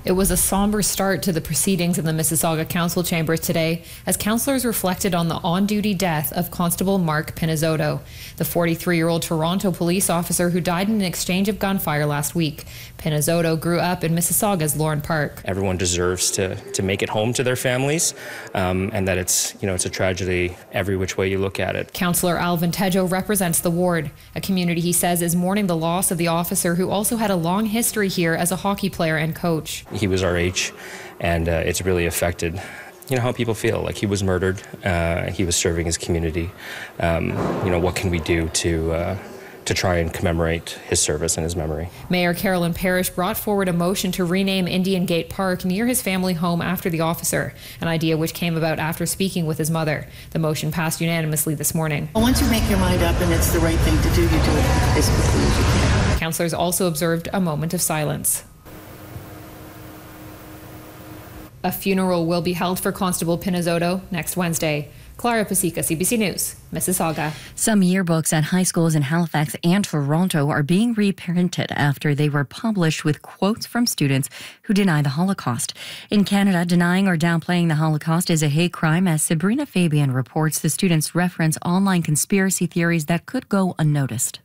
It was a somber start to the proceedings in the Mississauga Council chambers today as councillors reflected on the on-duty death of Constable Mark Pinizzotto, the 43-year-old Toronto police officer who died in an exchange of gunfire last week. Pinizzotto grew up in Mississauga's Lorne Park. Everyone deserves to make it home to their families, and that it's a tragedy every which way you look at it. Councillor Alvin Tejo represents the ward, a community he says is mourning the loss of the officer who also had a long history here as a hockey player and coach. He was our age, and it's really affected how people feel. Like, he was murdered, he was serving his community. What can we do to try and commemorate his service and his memory? Mayor Carolyn Parrish brought forward a motion to rename Indian Gate Park near his family home after the officer, an idea which came about after speaking with his mother. The motion passed unanimously this morning. Once you make your mind up and it's the right thing to do, you do it as quickly as you can. Councillors also observed a moment of silence. A funeral will be held for Constable Pinizzotto next Wednesday. Clara Pasica, CBC News, Mississauga. Some yearbooks at high schools in Halifax and Toronto are being reprinted after they were published with quotes from students who deny the Holocaust. In Canada, denying or downplaying the Holocaust is a hate crime, as Sabrina Fabian reports. The students reference online conspiracy theories that could go unnoticed.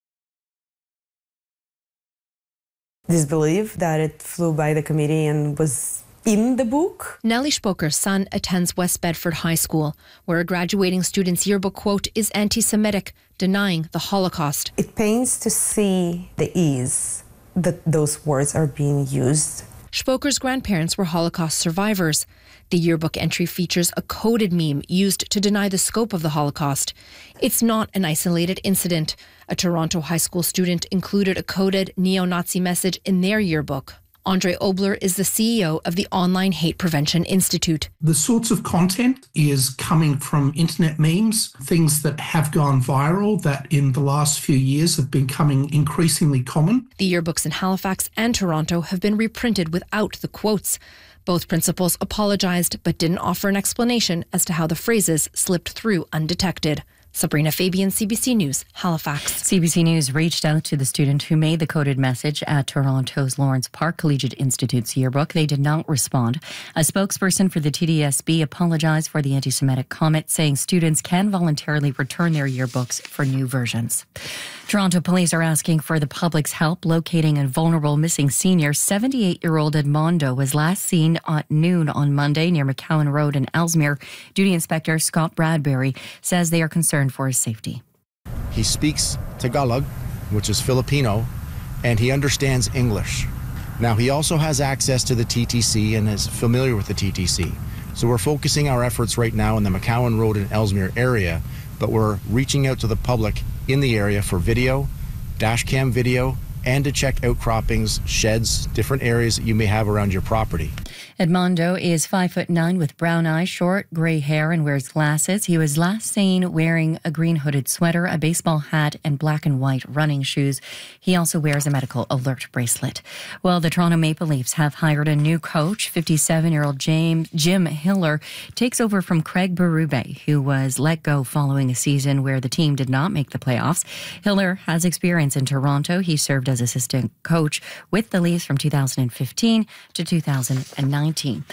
Disbelief that it flew by the committee and was in the book. Nellie Spoker's son attends West Bedford High School, where a graduating student's yearbook quote is anti-Semitic, denying the Holocaust. It pains to see the ease that those words are being used. Spoker's grandparents were Holocaust survivors. The yearbook entry features a coded meme used to deny the scope of the Holocaust. It's not an isolated incident. A Toronto high school student included a coded neo-Nazi message in their yearbook. Andre Obler is the CEO of the Online Hate Prevention Institute. The sorts of content is coming from internet memes, things that have gone viral that in the last few years have been becoming increasingly common. The yearbooks in Halifax and Toronto have been reprinted without the quotes. Both principals apologized but didn't offer an explanation as to how the phrases slipped through undetected. Sabrina Fabian, CBC News, Halifax. CBC News reached out to the student who made the coded message at Toronto's Lawrence Park Collegiate Institute's yearbook. They did not respond. A spokesperson for the TDSB apologized for the anti-Semitic comment, saying students can voluntarily return their yearbooks for new versions. Toronto police are asking for the public's help locating a vulnerable missing senior. 78-year-old Edmondo was last seen at noon on Monday near McCowan Road in Ellesmere. Duty Inspector Scott Bradbury says they are concerned for his safety. He speaks Tagalog, which is Filipino, and he understands English. Now, he also has access to the TTC and is familiar with the TTC. So we're focusing our efforts right now in the McCowan Road and Ellesmere area, but we're reaching out to the public in the area for video, dash cam video, and to check outcroppings, sheds, different areas that you may have around your property. Edmondo is 5'9" with brown eyes, short grey hair, and wears glasses. He was last seen wearing a green hooded sweater, a baseball hat, and black and white running shoes. He also wears a medical alert bracelet. Well, the Toronto Maple Leafs have hired a new coach. 57-year-old Jim Hiller takes over from Craig Berube, who was let go following a season where the team did not make the playoffs. Hiller has experience in Toronto. He served as assistant coach with the Leafs from 2015 to 2019.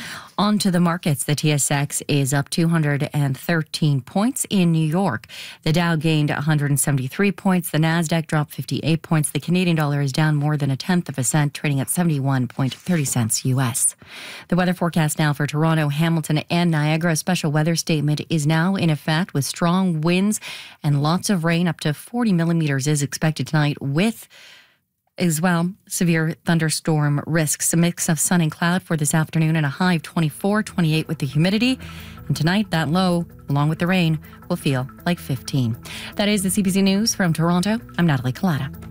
On to the markets. The TSX is up 213 points in New York. The Dow gained 173 points. The Nasdaq dropped 58 points. The Canadian dollar is down more than 1/10 of a cent, trading at 71.30 cents US. The weather forecast now for Toronto, Hamilton, and Niagara. A special weather statement is now in effect with strong winds and lots of rain. Up to 40 millimeters is expected tonight, with as well severe thunderstorm risks. A mix of sun and cloud for this afternoon and a high of 24, 28 with the humidity. And tonight, that low, along with the rain, will feel like 15. That is the CBC News from Toronto. I'm Natalie Collada.